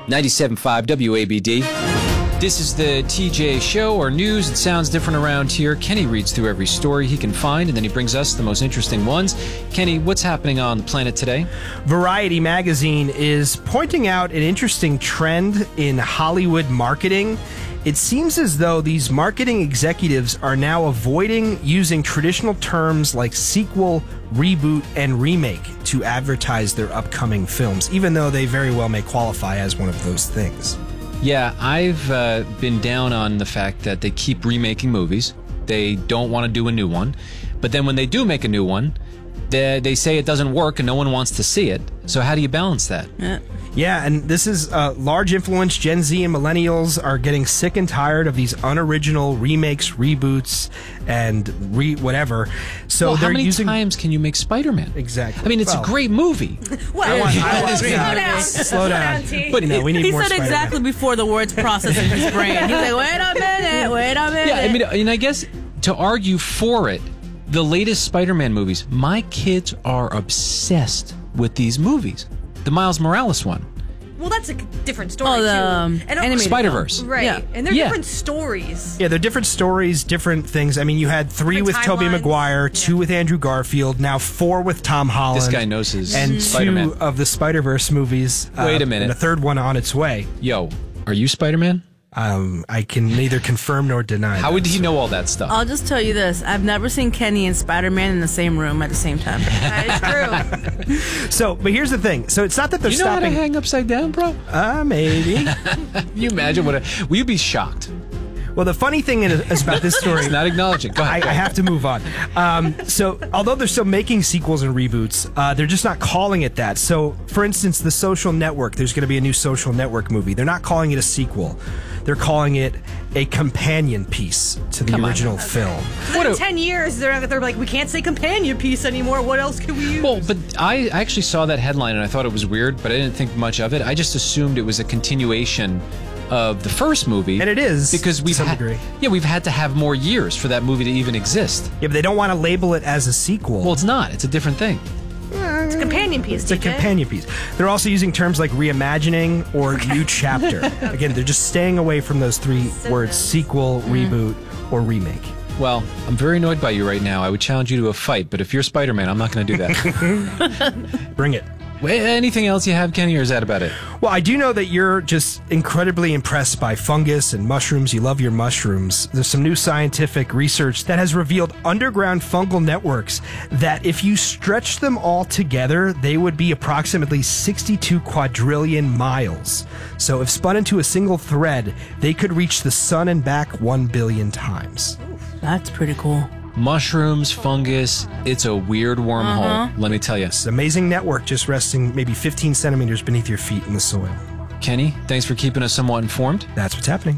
97.5 WABD. This is the TJ Show, or news that sounds different around here. Kenny reads through every story he can find, and then he brings us the most interesting ones. Kenny, what's happening on the planet today? Variety magazine is pointing out an interesting trend in Hollywood marketing. It seems as though these marketing executives are now avoiding using traditional terms like sequel, reboot, and remake to advertise their upcoming films, even though they very well may qualify as one of those things. Yeah, I've been down on the fact that they keep remaking movies. They don't want to do a new one. But then when they do make a new one, they say it doesn't work and no one wants to see it. So how do you balance that? Yeah, and this is large influence. Gen Z and millennials are getting sick and tired of these unoriginal remakes, reboots, and whatever. So well, they're how many using times can you make Spider-Man? Exactly. I mean, it's a great movie. Slow down. But we need he more said Spider-Man. Exactly before the words processed in his brain. He was like, wait a minute. Yeah, I mean, and I guess to argue for it, the latest Spider-Man movies, my kids are obsessed with these movies. The Miles Morales one. Well, that's a different story, too. And Spider-Verse. Right. Yeah. And they're different stories. Yeah, they're different stories, different things. I mean, you had 3 with Tobey Maguire, 2 with Andrew Garfield, now 4 with Tom Holland. This guy knows his and Spider-Man. 2 of the Spider-Verse movies. Wait a minute. And a 3rd one on its way. Yo, are you Spider-Man? I can neither confirm nor deny. How would he know all that stuff? I'll just tell you this. I've never seen Kenny and Spider-Man in the same room at the same time. That is true. So, but here's the thing. So it's not that they're you know stopping. how to hang upside down, bro? Maybe. Can you imagine will you be shocked? Well, the funny thing is about this story. It's not acknowledging. Go ahead. I have to move on. So, although they're still making sequels and reboots, they're just not calling it that. So, for instance, The Social Network, there's going to be a new Social Network movie. They're not calling it a sequel. They're calling it a companion piece to the original film. So in 10 years, they're like, we can't say companion piece anymore. What else can we use? Well, but I actually saw that headline and I thought it was weird, but I didn't think much of it. I just assumed it was a continuation of the first movie. And it is, because we've to some degree. Yeah, we've had to have more years for that movie to even exist. Yeah, but they don't want to label it as a sequel. Well, it's not. It's a different thing. It's a companion piece, It's a companion piece. They're also using terms like reimagining or new chapter. Again, they're just staying away from those 3 words: sequel, reboot, or remake. Well, I'm very annoyed by you right now. I would challenge you to a fight, but if you're Spider-Man, I'm not going to do that. Bring it. Anything else you have, Kenny, or is that about it? Well, I do know that you're just incredibly impressed by fungus and mushrooms. You love your mushrooms. There's some new scientific research that has revealed underground fungal networks that if you stretch them all together, they would be approximately 62 quadrillion miles. So if spun into a single thread, they could reach the sun and back 1 billion times. That's pretty cool. Mushrooms, fungus, it's a weird wormhole, let me tell you. It's an amazing network just resting maybe 15 centimeters beneath your feet in the soil. Kenny, thanks for keeping us somewhat informed. That's what's happening.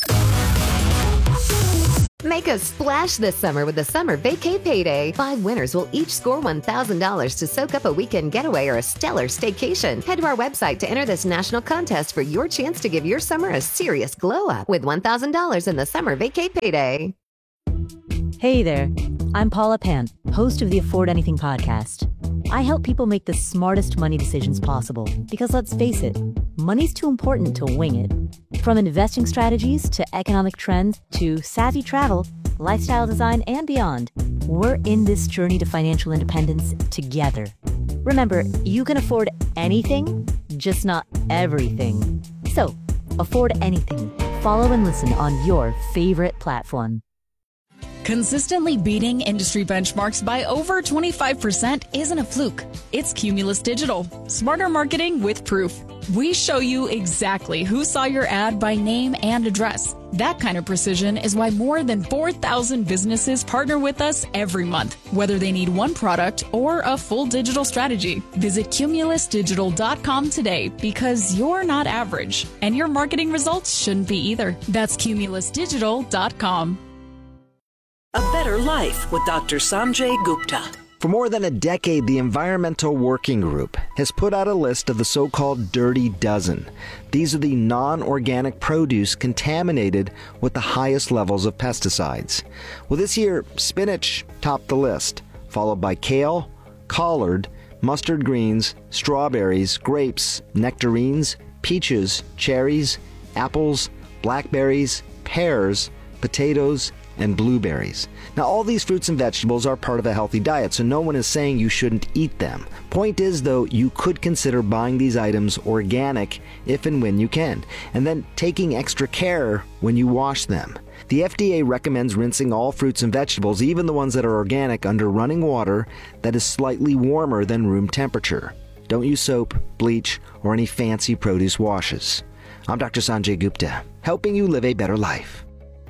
Make a splash this summer with the Summer Vacay Payday. 5 winners will each score $1,000 to soak up a weekend getaway or a stellar staycation. Head to our website to enter this national contest for your chance to give your summer a serious glow up with $1,000 in the Summer Vacay Payday. Hey there, I'm Paula Pan, host of the Afford Anything podcast. I help people make the smartest money decisions possible because let's face it, money's too important to wing it. From investing strategies to economic trends to savvy travel, lifestyle design, and beyond, we're in this journey to financial independence together. Remember, you can afford anything, just not everything. So, afford anything. Follow and listen on your favorite platform. Consistently beating industry benchmarks by over 25% isn't a fluke. It's Cumulus Digital. Smarter marketing with proof. We show you exactly who saw your ad by name and address. That kind of precision is why more than 4,000 businesses partner with us every month, whether they need one product or a full digital strategy. Visit cumulusdigital.com today because you're not average, and your marketing results shouldn't be either. That's cumulusdigital.com. A Better Life with Dr. Sanjay Gupta. For more than a decade, the Environmental Working Group has put out a list of the so-called Dirty Dozen. These are the non-organic produce contaminated with the highest levels of pesticides. Well, this year, spinach topped the list, followed by kale, collard, mustard greens, strawberries, grapes, nectarines, peaches, cherries, apples, blackberries, pears, potatoes, and blueberries. Now, all these fruits and vegetables are part of a healthy diet, so no one is saying you shouldn't eat them. Point is, though, you could consider buying these items organic if and when you can, and then taking extra care when you wash them. The FDA recommends rinsing all fruits and vegetables, even the ones that are organic, under running water that is slightly warmer than room temperature. Don't use soap, bleach, or any fancy produce washes. I'm Dr. Sanjay Gupta, helping you live a better life.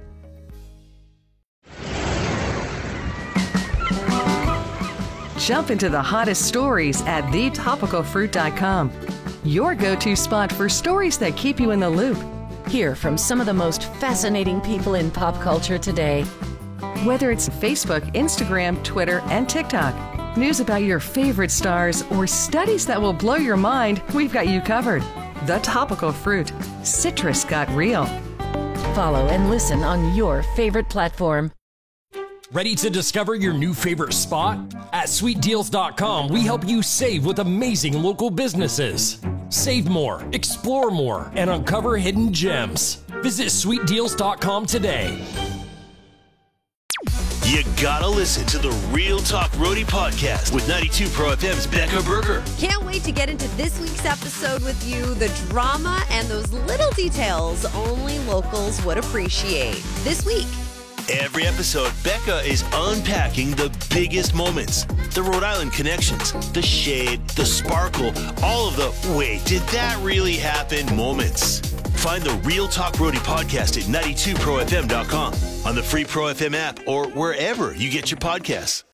Jump into the hottest stories at thetopicalfruit.com. Your go-to spot for stories that keep you in the loop. Hear from some of the most fascinating people in pop culture today. Whether it's Facebook, Instagram, Twitter, and TikTok, news about your favorite stars, or studies that will blow your mind, we've got you covered. The Topical Fruit. Citrus got real. Follow and listen on your favorite platform. Ready to discover your new favorite spot? At sweetdeals.com, we help you save with amazing local businesses. Save more, explore more, and uncover hidden gems. Visit sweetdeals.com today. You gotta listen to the Real Talk Roadie podcast with 92 Pro FM's Becca Berger. Can't wait to get into this week's episode with you. The drama and those little details only locals would appreciate. This week. Every episode, Becca is unpacking the biggest moments. The Rhode Island connections, the shade, the sparkle, all of the wait, did that really happen moments. Find the Real Talk Roadie podcast at 92profm.com, on the free Pro FM app, or wherever you get your podcasts.